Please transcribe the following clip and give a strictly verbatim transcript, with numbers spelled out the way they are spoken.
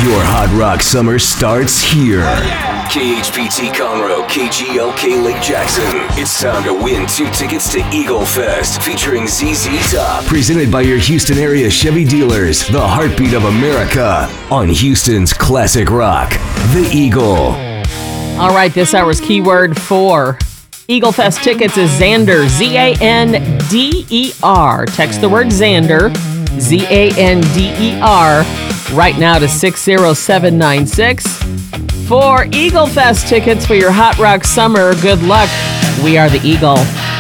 Your Hot Rock Summer starts here. K H P T Conroe, K G L K Lake Jackson. It's time to win two tickets to Eagle Fest featuring Z Z Top. Presented by your Houston area Chevy dealers, the heartbeat of America on Houston's classic rock, The Eagle. All right, this hour's keyword for Eagle Fest tickets is Xander, Z A N D E R. Text the word Xander, Z A N D E R, right now to six zero seven nine six. For Eagle Fest tickets for your Hot Rock Summer, good luck. We are the Eagle.